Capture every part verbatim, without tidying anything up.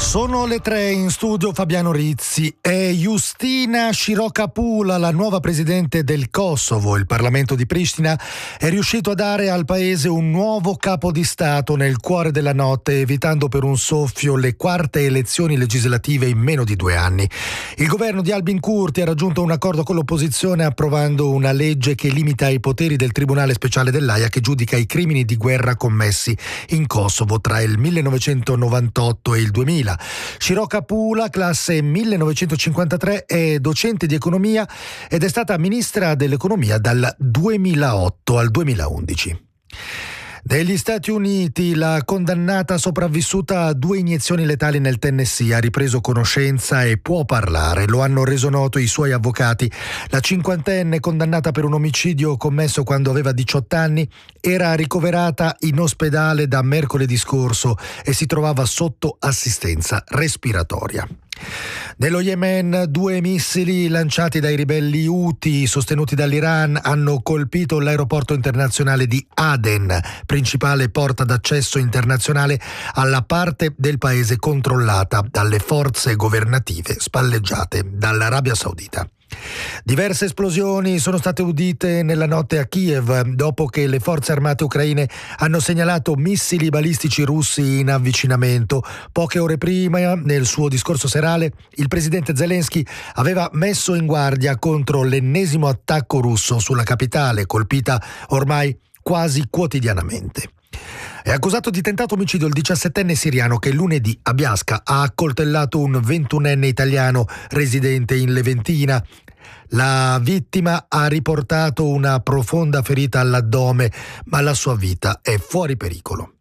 Sono le tre, in studio Fabiano Rizzi. È Justina Shirokapula, la nuova presidente del Kosovo. Il Parlamento di Pristina è riuscito a dare al paese un nuovo capo di Stato nel cuore della notte, evitando per un soffio le quarte elezioni legislative in meno di due anni. Il governo di Albin Kurti ha raggiunto un accordo con l'opposizione approvando una legge che limita i poteri del Tribunale Speciale dell'Aia, che giudica i crimini di guerra commessi in Kosovo tra il millenovecentonovantotto e il duemila. Shirokapula, classe millenovecentocinquantatré, è docente di economia ed è stata ministra dell'economia dal duemilaotto al duemilaundici. Negli Stati Uniti la condannata sopravvissuta a due iniezioni letali nel Tennessee ha ripreso conoscenza e può parlare. Lo hanno reso noto i suoi avvocati. La cinquantenne, condannata per un omicidio commesso quando aveva diciotto anni, era ricoverata in ospedale da mercoledì scorso e si trovava sotto assistenza respiratoria. Nello Yemen, due missili lanciati dai ribelli Houthi sostenuti dall'Iran hanno colpito l'aeroporto internazionale di Aden, principale porta d'accesso internazionale alla parte del paese controllata dalle forze governative spalleggiate dall'Arabia Saudita. Diverse esplosioni sono state udite nella notte a Kiev dopo che le forze armate ucraine hanno segnalato missili balistici russi in avvicinamento. Poche ore prima, nel suo discorso serale, il presidente Zelensky aveva messo in guardia contro l'ennesimo attacco russo sulla capitale, colpita ormai quasi quotidianamente. È accusato di tentato omicidio il diciassettenne siriano che lunedì a Biasca ha accoltellato un ventunenne italiano residente in Leventina. La vittima ha riportato una profonda ferita all'addome, ma la sua vita è fuori pericolo.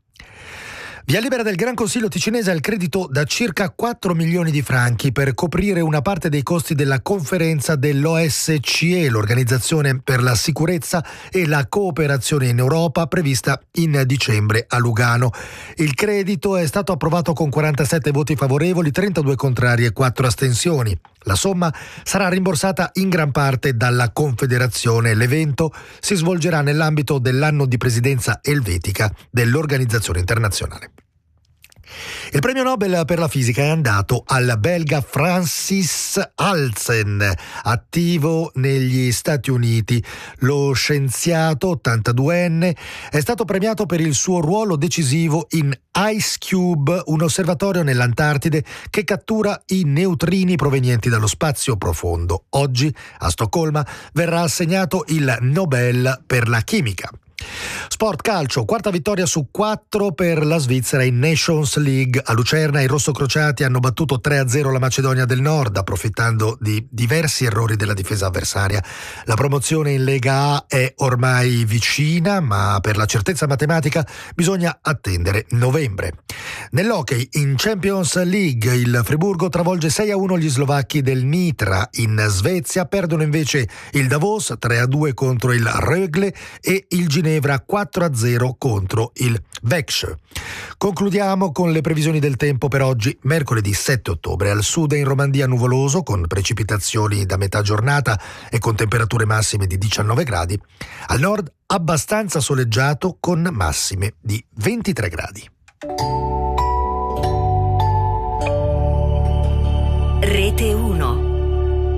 Via libera del Gran Consiglio ticinese al credito da circa quattro milioni di franchi per coprire una parte dei costi della conferenza dell'O S C E, l'Organizzazione per la Sicurezza e la Cooperazione in Europa, prevista in dicembre a Lugano. Il credito è stato approvato con quarantasette voti favorevoli, trentadue contrari e quattro astensioni. La somma sarà rimborsata in gran parte dalla Confederazione. L'evento si svolgerà nell'ambito dell'anno di presidenza elvetica dell'organizzazione internazionale. Il premio Nobel per la fisica è andato al belga Francis Halsen, attivo negli Stati Uniti. Lo scienziato ottantaduenne è stato premiato per il suo ruolo decisivo in IceCube, un osservatorio nell'Antartide che cattura i neutrini provenienti dallo spazio profondo. Oggi a Stoccolma verrà assegnato il Nobel per la chimica. Sport calcio, quarta vittoria su quattro per la Svizzera in Nations League. A Lucerna i rossocrociati hanno battuto tre a zero la Macedonia del Nord, approfittando di diversi errori della difesa avversaria. La promozione in Lega A è ormai vicina, ma per la certezza matematica bisogna attendere novembre. Nell'hockey in Champions League il Friburgo travolge sei a uno gli slovacchi del Nitra. In Svezia perdono invece il Davos tre a due contro il Rögle e il Ginevra quattro a zero contro il Växjö. Concludiamo con le previsioni del tempo per oggi, mercoledì sette ottobre. Al sud e in Romandia nuvoloso, con precipitazioni da metà giornata e con temperature massime di diciannove gradi. Al nord abbastanza soleggiato con massime di ventitré gradi. Rete uno.